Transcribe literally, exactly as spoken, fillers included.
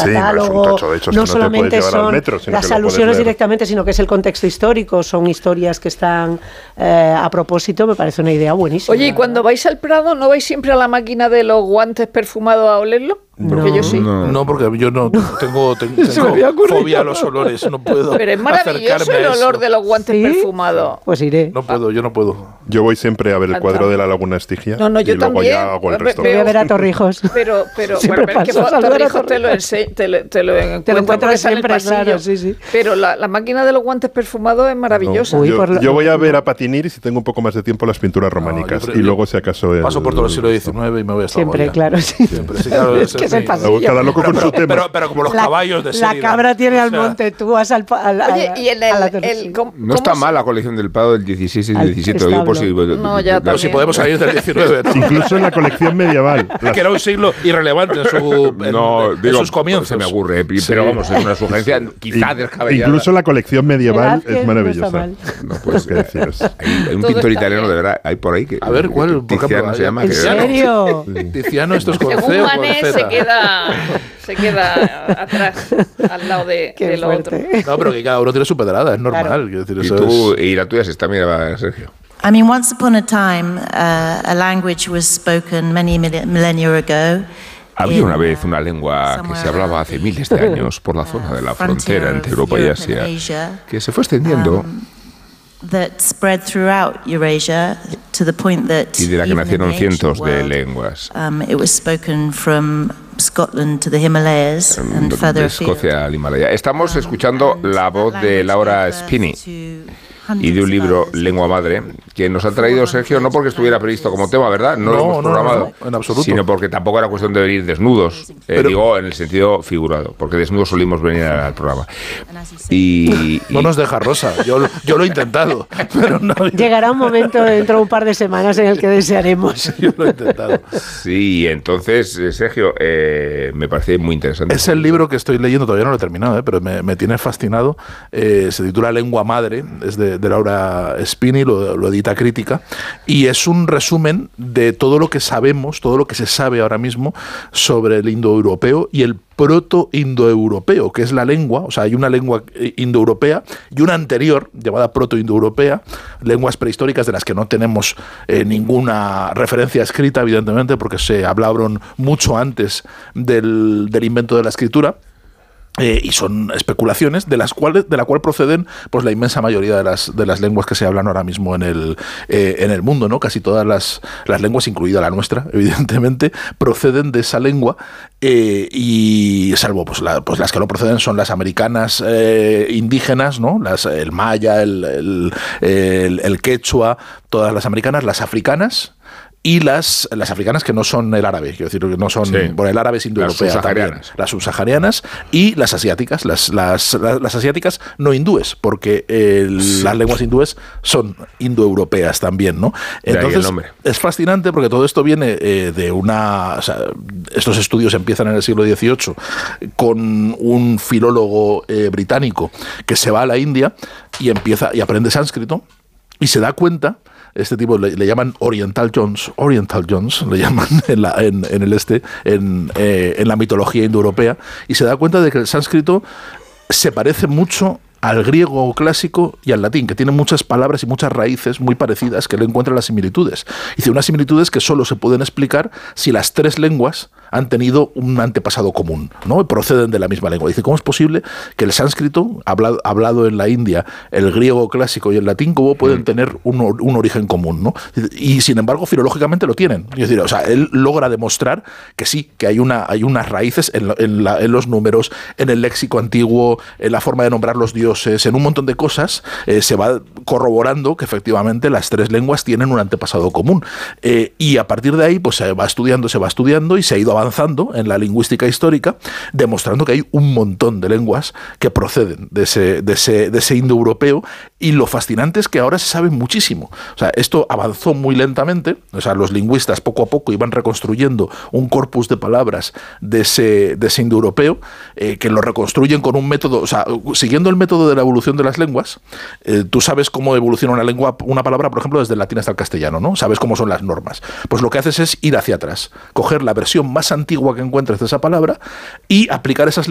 catálogo, sí, no, hecho, no no solamente son metro, las alusiones directamente, sino que es el contexto histórico, son historias que están eh, a propósito, me parece una idea buenísima. Oye, ¿y cuando vais al Prado no vais siempre a la máquina de los guantes perfumados a olerlo? Porque no, yo sí. No. no, porque yo no tengo, tengo, tengo fobia a los olores, no puedo. Pero es maravilloso el olor de los guantes ¿Sí? perfumados. Pues iré. No puedo, yo no puedo. Yo voy siempre a ver el cuadro de la Laguna Estigia. No, no, yo y luego también. ya hago el me, resto. Voy a ver a Torrijos. Pero, pero, bueno, pero es que Torrijos te lo, ense- te lo, te lo encuentras te lo encuentras siempre, claro, sí, sí. Pero la, la máquina de los guantes perfumados es maravillosa. No, Uy, yo, lo, yo voy a ver a Patinir y si tengo un poco más de tiempo las pinturas románicas. No, y luego si acaso... El, paso por todo el siglo diecinueve y me voy a estar Siempre, claro, sí. Siempre, sí, claro, es que es el pasillo. Cada loco con pero, su pero, tema. Pero, pero como los la, caballos de La cabra tiene al monte, tú vas al... al Oye, y en el... el, el ¿cómo, no está mal la colección del Prado del dieciséis y del diecisiete. Digo, por si, no, ya pero si podemos salir del diecinueve. ¿no? Incluso en la colección medieval. Que era un siglo irrelevante en, su, en, no, en digo, sus comienzos. Se me ocurre, pero sí. vamos, es una sugerencia quizá descabellada. Incluso la colección medieval es maravillosa. No, pues, ¿qué deciros? Hay, hay un pintor italiano, de verdad, hay por ahí que... A ver, ¿cuál? Que, Tiziano se llama. ¿En serio? Tiziano, esto es con Según C o con Manet Z. se queda, se queda atrás, al lado de, de lo otro. No, pero que cada uno tiene su pedrada, es normal. Claro. Decir, eso y tú, es... y la tuya se está, mira, Sergio. I mean, once upon a time, uh, a language was spoken many millennia ago. Había una vez una lengua que se hablaba hace miles de años por la zona de la frontera entre Europa y Asia, que se fue extendiendo that spread throughout Eurasia to the point that y de la que nacieron cientos de lenguas. Um, it was spoken from Scotland to the Himalayas and de, further de Escocia al Himalaya. Estamos escuchando la voz de Laura Spini y de un libro, Lengua Madre, que nos ha traído Sergio, no porque estuviera previsto como tema, ¿verdad? No, no lo hemos programado, no, no, en absoluto. Sino porque tampoco era cuestión de venir desnudos, eh, Pero, digo en el sentido figurado, porque desnudos solimos venir al programa. Y, no nos deja Rosa, yo, yo lo he intentado. Pero no, llegará un momento dentro de un par de semanas en el que desearemos. Yo lo he intentado. Sí, entonces, Sergio, eh, me parece muy interesante. Es el libro que estoy leyendo, todavía no lo he terminado, eh, pero me, me tiene fascinado. Eh, se titula Lengua Madre, es de de Laura Spini, lo, lo edita Crítica, y es un resumen de todo lo que sabemos, todo lo que se sabe ahora mismo sobre el indoeuropeo y el proto-indoeuropeo, que es la lengua, o sea, hay una lengua indoeuropea y una anterior, llamada proto-indoeuropea, lenguas prehistóricas de las que no tenemos eh, ninguna referencia escrita, evidentemente, porque se hablaron mucho antes del, del invento de la escritura. Eh, y son especulaciones de las cuales de la cual proceden pues la inmensa mayoría de las de las lenguas que se hablan ahora mismo en el eh, en el mundo, ¿no? Casi todas las las lenguas, incluida la nuestra, evidentemente, proceden de esa lengua eh, y salvo pues, la, pues las que no proceden son las americanas eh, indígenas, ¿no? Las el maya, el el, el el quechua, todas las americanas, las africanas. Y las, las africanas que no son el árabe, quiero decir, que no son, sí. Por el árabe es indoeuropea también, las subsaharianas y las asiáticas, las, las, las, las asiáticas no hindúes, porque el, sí. Las lenguas hindúes son indoeuropeas también, ¿no? Entonces, es fascinante porque todo esto viene eh, de una... O sea, estos estudios empiezan en el siglo dieciocho con un filólogo eh, británico que se va a la India y empieza y aprende sánscrito y se da cuenta... Este tipo le, le llaman Oriental Jones, Oriental Jones le llaman en, la, en, en el este, en, eh, en la mitología indoeuropea, y se da cuenta de que el sánscrito se parece mucho al griego clásico y al latín, que tienen muchas palabras y muchas raíces muy parecidas, que le encuentran las similitudes. Dice, unas similitudes que solo se pueden explicar si las tres lenguas han tenido un antepasado común, ¿no? Y proceden de la misma lengua. Dice, ¿cómo es posible que el sánscrito, hablado, hablado en la India, el griego clásico y el latín, cómo pueden mm. tener un, un origen común, ¿no? Y sin embargo, filológicamente lo tienen. Es decir, o sea, él logra demostrar que sí, que hay, una, hay unas raíces en, la, en, la, en los números, en el léxico antiguo, en la forma de nombrar los dioses, en un montón de cosas, eh, se va corroborando que efectivamente las tres lenguas tienen un antepasado común. Eh, y a partir de ahí, pues se va estudiando, se va estudiando y se ha ido avanzando avanzando en la lingüística histórica, demostrando que hay un montón de lenguas que proceden de ese, de ese, de ese indoeuropeo, y lo fascinante es que ahora se sabe muchísimo. O sea, esto avanzó muy lentamente, o sea, los lingüistas poco a poco iban reconstruyendo un corpus de palabras de ese, de ese indoeuropeo, eh, que lo reconstruyen con un método, o sea, siguiendo el método de la evolución de las lenguas. Eh, tú sabes cómo evoluciona una lengua, una palabra, por ejemplo, desde el latín hasta el castellano, ¿no? Sabes cómo son las normas. Pues lo que haces es ir hacia atrás, coger la versión más antigua que encuentres de esa palabra y aplicar esas